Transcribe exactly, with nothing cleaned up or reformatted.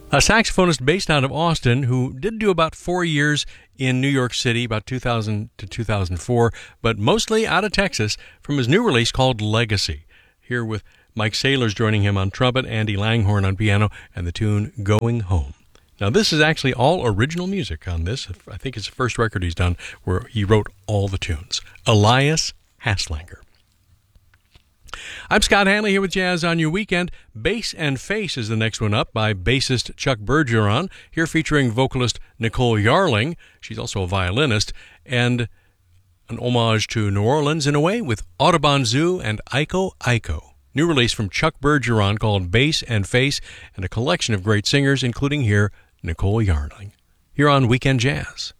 A saxophonist based out of Austin who did do about four years in New York City, about two thousand to two thousand four, but mostly out of Texas from his new release called Legacy. Here with Mike Saylors joining him on trumpet, Andy Langhorne on piano, and the tune Going Home. Now, this is actually all original music on this. I think it's the first record he's done where he wrote all the tunes. Elias Haslanger. I'm Scott Hanley here with Jazz on Your Weekend. Bass and Face is the next one up by bassist Chuck Bergeron, here featuring vocalist Nicole Yarling. She's also a violinist, and an homage to New Orleans in a way with Audubon Zoo and Iko Iko. New release from Chuck Bergeron called Bass and Face, and a collection of great singers, including here Nicole Yarling. Here on Weekend Jazz.